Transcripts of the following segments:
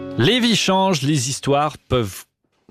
Les vies changent, les histoires peuvent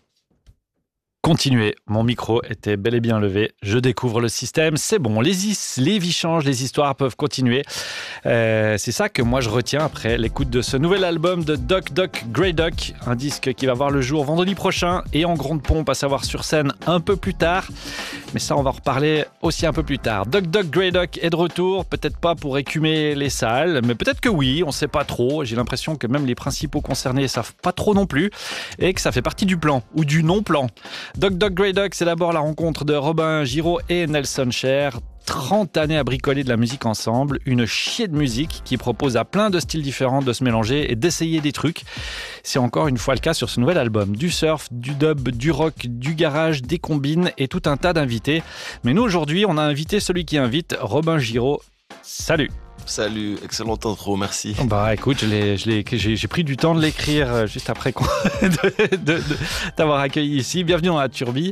continuer. Mon micro était bel et bien levé. Je découvre le système. C'est bon. Les vies changent, les histoires peuvent continuer. C'est ça que moi je retiens après l'écoute de ce nouvel album de Doc Doc Grey Duck. Un disque qui va voir le jour vendredi prochain et en grande pompe, à savoir sur scène un peu plus tard. Mais ça, on va en reparler aussi un peu plus tard. Doc Doc Grey Duck est de retour. Peut-être pas pour écumer les salles, mais peut-être que oui. On sait pas trop. J'ai l'impression que même les principaux concernés savent pas trop non plus et que ça fait partie du plan ou du non-plan. Doc Doc Grey Duck, c'est d'abord la rencontre de Robin Giraud et Nelson Cher. 30 années à bricoler de la musique ensemble, une chier de musique qui propose à plein de styles différents de se mélanger et d'essayer des trucs. C'est encore une fois le cas sur ce nouvel album. Du surf, du dub, du rock, du garage, des combines et tout un tas d'invités. Mais nous aujourd'hui, on a invité celui qui invite, Robin Giraud. Salut! Salut, excellente intro, merci. Bah écoute, j'ai pris du temps de l'écrire juste après de t'avoir accueilli ici. Bienvenue dans la Turbie.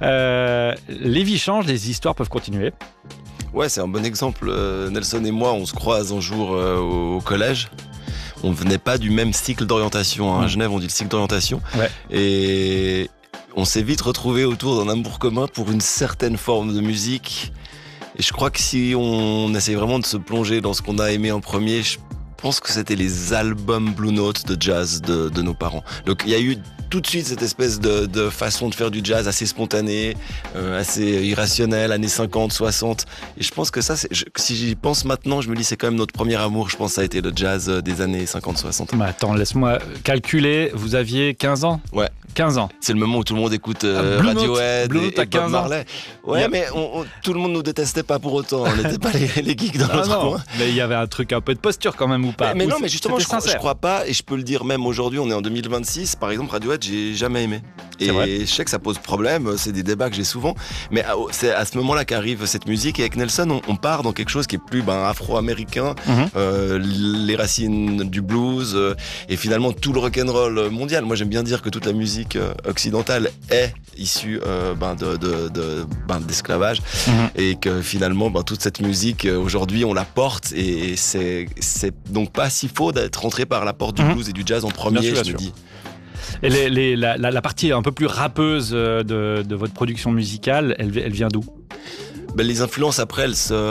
Les vies changent, les histoires peuvent continuer. Ouais, c'est un bon exemple. Nelson et moi, on se croise un jour au collège. On venait pas du même cycle d'orientation. À Genève, on dit le cycle d'orientation. Ouais. Et on s'est vite retrouvés autour d'un amour commun pour une certaine forme de musique. Et je crois que si on essaie vraiment de se plonger dans ce qu'on a aimé en premier, je pense que c'était les albums Blue Note de jazz de nos parents. Donc il y a eu tout de suite cette espèce de façon de faire du jazz assez spontanée, assez irrationnelle, années 50, 60. Et je pense que ça, si j'y pense maintenant, je me dis c'est quand même notre premier amour. Je pense que ça a été le jazz des années 50, 60. Mais attends, laisse-moi calculer. Vous aviez 15 ans ? Ouais. 15 ans. C'est le moment où tout le monde écoute Radiohead et Bob Marley. Ouais, mais tout le monde nous détestait pas pour autant. On n'était pas les geeks dans notre coin. Mais il y avait un truc un peu de posture quand même ou pas. Mais non, mais justement, je crois pas, et je peux le dire même aujourd'hui, on est en 2026, par exemple, Radiohead, j'ai jamais aimé. Et je sais que ça pose problème, c'est des débats que j'ai souvent, mais c'est à ce moment-là qu'arrive cette musique, et avec Nelson, on part dans quelque chose qui est plus afro-américain, les racines du blues, et finalement tout le rock'n'roll mondial. Moi, j'aime bien dire que toute la musique occidentale est issue d'esclavage, et que finalement, toute cette musique, aujourd'hui, on la porte, et c'est donc pas si faux d'être rentré par la porte du blues et du jazz en premier, je me dis. Et la partie un peu plus rappeuse de votre production musicale, elle vient d'où ? Les influences après,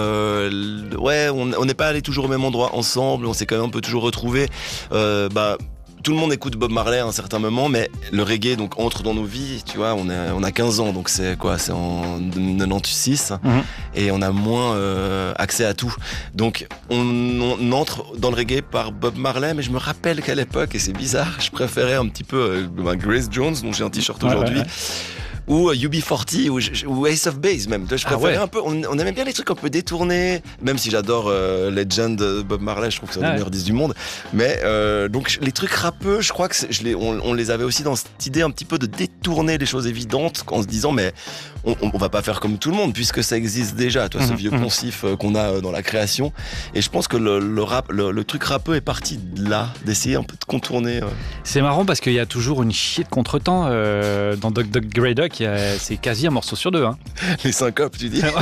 on n'est pas allé toujours au même endroit ensemble, on s'est quand même un peu toujours retrouvés. Tout le monde écoute Bob Marley à un certain moment, mais le reggae donc entre dans nos vies, tu vois, on a 15 ans, donc c'est en 96, et on a moins accès à tout. Donc on entre dans le reggae par Bob Marley, mais je me rappelle qu'à l'époque, et c'est bizarre, je préférais un petit peu Grace Jones, dont j'ai un t-shirt aujourd'hui. Ou UB40 ou Ace of Base même. Je préférais un peu. On aimait bien les trucs un peu détournés, même si j'adore Legend Bob Marley, je trouve que c'est un des meilleurs disques du monde. Mais donc les trucs rappeux, je crois que on les avait aussi dans cette idée un petit peu de détourner les choses évidentes en se disant mais on va pas faire comme tout le monde puisque ça existe déjà. Toi, ce vieux poncif qu'on a dans la création. Et je pense que le truc rappeux est parti de là, d'essayer un peu de contourner. C'est marrant parce qu'il y a toujours une chier de contretemps dans Doc Doc Grey Duck. C'est quasi un morceau sur deux. Les syncopes, tu dis.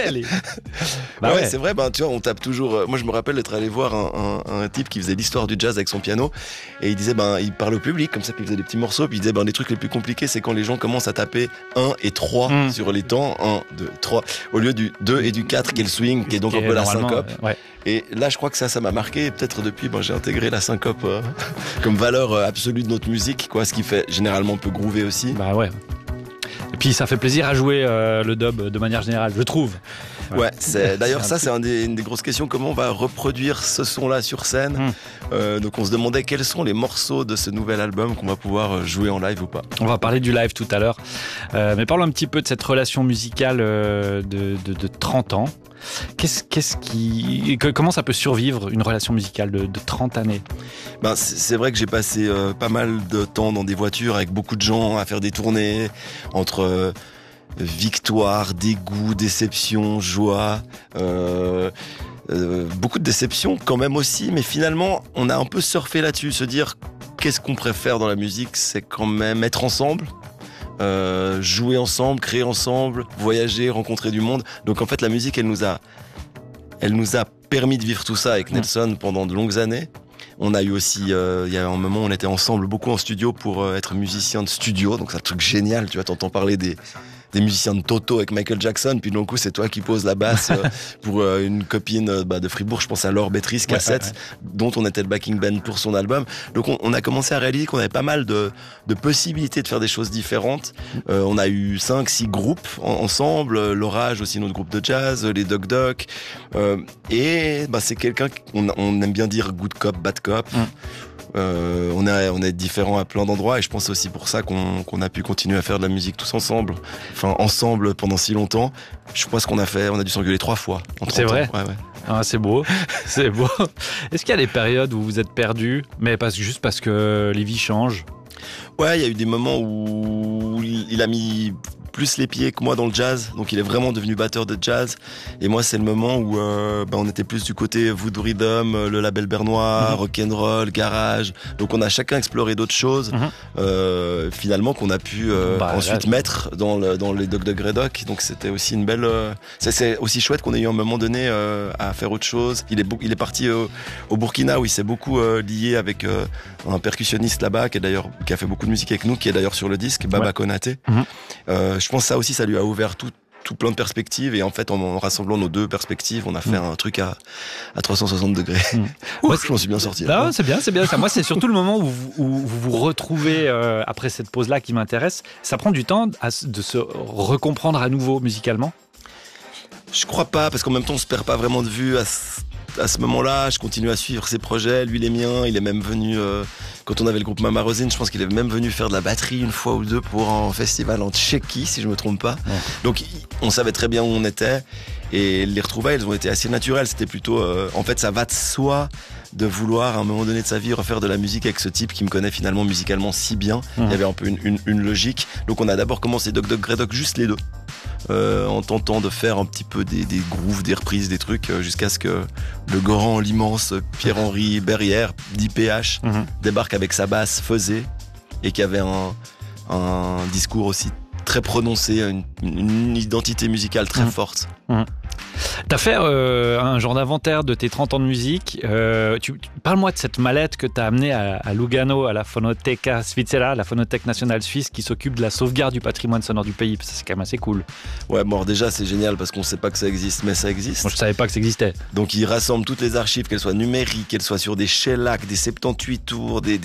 Ouais, c'est vrai, tu vois, on tape toujours. Moi, je me rappelle d'être allé voir un type qui faisait l'histoire du jazz avec son piano, et il disait, il parlait au public, comme ça, puis il faisait des petits morceaux, puis il disait, les trucs les plus compliqués, c'est quand les gens commencent à taper 1 et 3 sur les temps, 1, 2, 3, au lieu du 2 et du 4, qui est le swing, qui est donc un peu la syncope. Et là, je crois que ça m'a marqué, et peut-être depuis, j'ai intégré la syncope comme valeur absolue de notre musique, ce qui fait généralement un peu groover aussi. Et puis ça fait plaisir à jouer le dub de manière générale, je trouve. Ouais, d'ailleurs ça c'est une des grosses questions, comment on va reproduire ce son-là sur scène. Donc on se demandait quels sont les morceaux de ce nouvel album qu'on va pouvoir jouer en live ou pas. On va parler du live tout à l'heure, mais parlons un petit peu de cette relation musicale de 30 ans. Comment ça peut survivre une relation musicale de 30 années ? C'est vrai que j'ai passé pas mal de temps dans des voitures avec beaucoup de gens à faire des tournées entre victoire, dégoût, déception, joie, beaucoup de déception quand même aussi, mais finalement on a un peu surfé là-dessus, se dire qu'est-ce qu'on préfère dans la musique, c'est quand même être ensemble. Jouer ensemble, créer ensemble, voyager, rencontrer du monde. Donc en fait la musique elle nous a permis de vivre tout ça avec Nelson pendant de longues années. On a eu aussi, il y a un moment, on était ensemble beaucoup en studio pour être musicien de studio. Donc c'est un truc génial, tu vois, t'entends parler des musiciens de Toto avec Michael Jackson, puis d'un coup c'est toi qui poses la basse pour une copine de Fribourg, je pense à Laure Bétrice, Cassette, dont on était le backing band pour son album. Donc on a commencé à réaliser qu'on avait pas mal de possibilités de faire des choses différentes. On a eu 5-6 groupes ensemble, L'Orage aussi, notre groupe de jazz, les Doc Doc, et c'est quelqu'un on aime bien dire good cop, bad cop. On est différents à plein d'endroits et je pense aussi pour ça qu'on a pu continuer à faire de la musique tous ensemble. Enfin, ensemble pendant si longtemps. Je pense qu'on a dû s'engueuler 3 fois en 30 ans. C'est vrai? Ouais. Ah, c'est beau, c'est beau. Est-ce qu'il y a des périodes où vous êtes perdus, mais juste parce que les vies changent? Ouais, il y a eu des moments où il a mis plus les pieds que moi dans le jazz, donc il est vraiment devenu batteur de jazz. Et moi, c'est le moment où on était plus du côté voodoo rhythm, le label bernois, rock'n'roll, garage. Donc on a chacun exploré d'autres choses, finalement qu'on a pu ensuite mettre dans les Doc Doc Grey Doc. Donc c'était aussi une belle. C'est aussi chouette qu'on ait eu un moment donné à faire autre chose. Il est parti au Burkina où il s'est beaucoup lié avec un percussionniste là-bas qui a fait beaucoup de musique avec nous, qui est d'ailleurs sur le disque, Baba Konaté. Je pense que ça aussi, ça lui a ouvert tout plein de perspectives, et en fait en rassemblant nos 2 perspectives, on a fait un truc à 360 degrés. Moi, je m'en suis bien sorti. Non, c'est bien ça. Moi, c'est surtout le moment où vous retrouvez après cette pause-là qui m'intéresse. Ça prend du temps de se recomprendre à nouveau musicalement? Je crois pas, parce qu'en même temps on se perd pas vraiment de vue à ce moment-là. Je continue à suivre ses projets, lui les miens. Il est même venu, quand on avait le groupe Mama Rosine, je pense qu'il est même venu faire de la batterie une fois ou deux pour un festival en Tchéquie, si je me trompe pas. Donc on savait très bien où on était, et les retrouvailles, elles ont été assez naturelles. C'était plutôt, en fait, ça va de soi de vouloir à un moment donné de sa vie refaire de la musique avec ce type qui me connaît finalement musicalement si bien. Il y avait un peu une logique. Donc on a d'abord commencé Doc Doc Grey Doc, juste les 2. En tentant de faire un petit peu des grooves, des reprises, des trucs, jusqu'à ce que l'immense Pierre-Henri Berrière, d'IPH, débarque avec sa basse Faisée, et qui avait un discours aussi très prononcé, une identité musicale très forte. T'as fait un genre d'inventaire de tes 30 ans de musique. Parle-moi de cette mallette que t'as amenée à Lugano, à la Fonoteca Svizzera, la Phonothèque nationale suisse qui s'occupe de la sauvegarde du patrimoine sonore du pays. C'est quand même assez cool. Ouais, bon, déjà c'est génial parce qu'on sait pas que ça existe, mais ça existe. Moi je savais pas que ça existait. Donc il rassemble toutes les archives, qu'elles soient numériques, qu'elles soient sur des shellacs, des 78 tours, des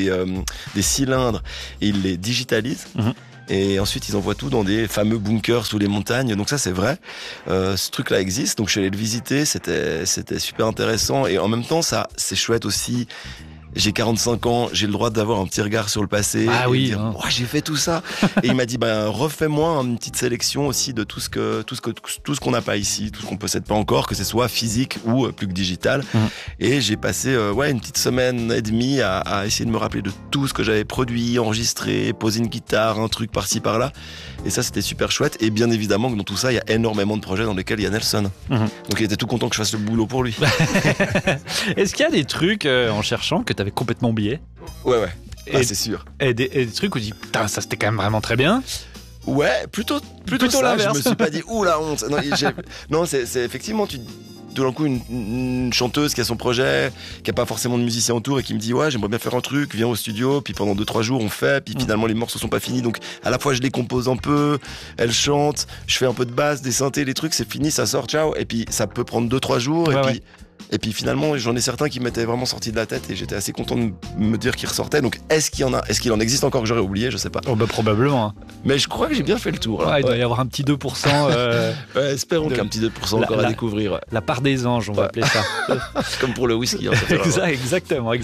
cylindres, et il les digitalise. Et ensuite ils envoient tout dans des fameux bunkers sous les montagnes. Donc ça c'est vrai, ce truc là existe. Donc je suis allé le visiter, c'était super intéressant. Et en même temps ça c'est chouette aussi. J'ai 45 ans, j'ai le droit d'avoir un petit regard sur le passé, et oui, dire j'ai fait tout ça. Et il m'a dit refais-moi une petite sélection aussi de tout ce qu'on n'a pas ici, tout ce qu'on possède pas encore, que ce soit physique ou plus que digital. Et j'ai passé une petite semaine et demie à essayer de me rappeler de tout ce que j'avais produit, enregistré, posé une guitare, un truc par-ci par-là. Et ça c'était super chouette. Et bien évidemment que dans tout ça il y a énormément de projets dans lesquels il y a Nelson. Donc il était tout content que je fasse le boulot pour lui. Est-ce qu'il y a des trucs en cherchant que t'avais complètement oublié? Ouais. C'est sûr. Et des trucs où tu dis putain, ça c'était quand même vraiment très bien. Ouais, plutôt ça. L'inverse. Je me suis pas dit ouh la honte. Non, c'est effectivement tout d'un coup une chanteuse qui a son projet, qui a pas forcément de musicien autour, et qui me dit ouais, j'aimerais bien faire un truc, viens au studio, puis pendant 2-3 jours on fait, puis finalement les morceaux sont pas finis, donc à la fois je les compose un peu, elle chante, je fais un peu de basse, des synthés, les trucs, c'est fini, ça sort, ciao, et puis ça peut prendre 2-3 jours, et puis finalement j'en ai certains qui m'étaient vraiment sortis de la tête, et j'étais assez content de me dire qu'ils ressortaient. Donc est-ce qu'il en existe encore que j'aurais oublié, je sais pas. Probablement. Mais je crois que j'ai bien fait le tour là. Il doit y avoir un petit 2%. Espérons qu'un petit 2% encore à découvrir. La part des anges, on va appeler ça. Comme pour le whisky. Exactement.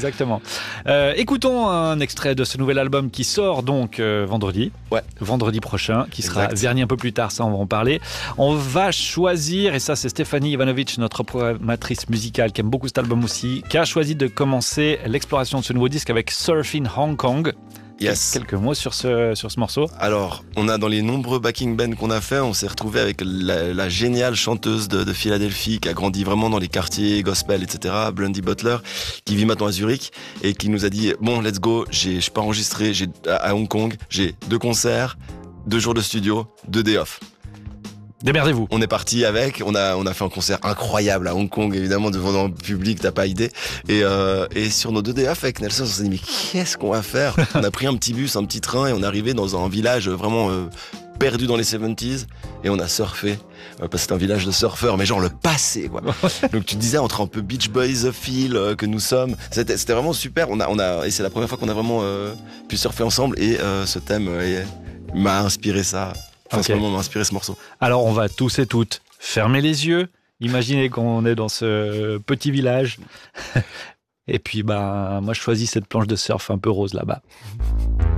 Écoutons un extrait de ce nouvel album qui sort donc vendredi prochain, qui sera verni un peu plus tard, ça on va en parler. On va choisir, et ça c'est Stéphanie Ivanovic, notre programmatrice musicale, qui aime beaucoup cet album aussi, qui a choisi de commencer l'exploration de ce nouveau disque avec Surfing Hong Kong. Yes. Quelques mots sur ce morceau. Alors, on a dans les nombreux backing bands qu'on a fait, on s'est retrouvé avec la géniale chanteuse de Philadelphie qui a grandi vraiment dans les quartiers gospel, etc., Blondie Butler, qui vit maintenant à Zurich et qui nous a dit bon, let's go, je peux enregistrer, à Hong Kong, j'ai 2 concerts, 2 jours de studio, 2 day off. Démerdez-vous. On est parti avec, on a fait un concert incroyable à Hong Kong, évidemment, devant un public, t'as pas idée. Et sur nos 2DF avec Nelson, on s'est dit, mais qu'est-ce qu'on va faire? On a pris un petit bus, un petit train, et on est arrivé dans un village vraiment perdu dans les 70s, et on a surfé. Parce que c'est un village de surfeurs, mais genre le passé, quoi. Donc tu disais, entre un peu Beach Boys feel que nous sommes, c'était vraiment super. Et c'est la première fois qu'on a vraiment pu surfer ensemble, et ce thème m'a inspiré ça. Enfin, ce moment m'a inspiré ce morceau. Alors, on va tous et toutes fermer les yeux. Imaginez qu'on est dans ce petit village. Et puis, moi, je choisis cette planche de surf un peu rose là-bas.